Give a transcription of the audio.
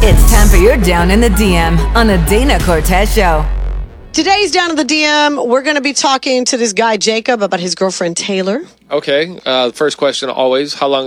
It's time for your Down in the DM on the Dana Cortez Show. Today's Down in the DM, we're going to be talking to this guy, Jacob, about his girlfriend, Taylor. Okay. First question always, how long